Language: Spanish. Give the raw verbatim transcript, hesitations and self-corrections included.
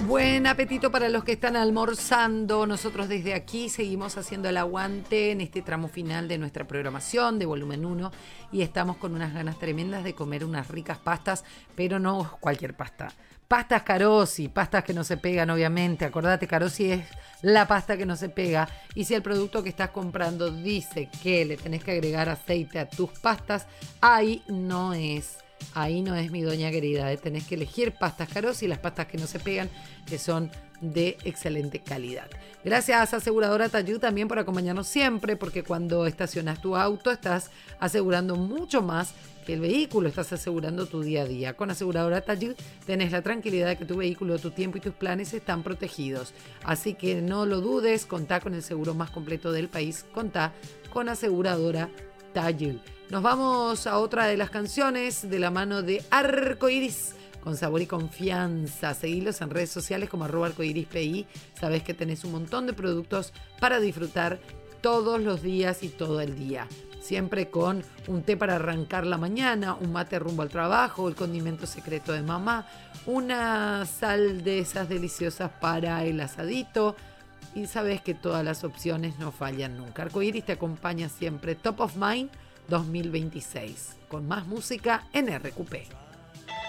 Buen apetito para los que están almorzando. Nosotros desde aquí seguimos haciendo el aguante en este tramo final de nuestra programación de Volumen uno y estamos con unas ganas tremendas de comer unas ricas pastas, pero no cualquier pasta. Pastas Carosi, pastas que no se pegan obviamente. Acordate, Carosi es la pasta que no se pega. Y si el producto que estás comprando dice que le tenés que agregar aceite a tus pastas, ahí no es. Ahí no es, mi doña querida, ¿eh? Tenés que elegir pastas Carosi, las pastas que no se pegan, que son de excelente calidad. Gracias a Aseguradora Tayú también por acompañarnos siempre, porque cuando estacionas tu auto estás asegurando mucho más que el vehículo, estás asegurando tu día a día. Con Aseguradora Tayú tenés la tranquilidad de que tu vehículo, tu tiempo y tus planes están protegidos. Así que no lo dudes, contá con el seguro más completo del país, contá con Aseguradora Tayú. Nos vamos a otra de las canciones de la mano de Arcoiris, con sabor y confianza. Seguilos en redes sociales como arroba arcoirispi. Sabés que tenés un montón de productos para disfrutar todos los días y todo el día. Siempre con un té para arrancar la mañana, un mate rumbo al trabajo, el condimento secreto de mamá, una sal de esas deliciosas para el asadito. Y sabés que todas las opciones no fallan nunca. Arcoiris te acompaña siempre. Top of Mind dos mil veintiséis, con más música en R Q P.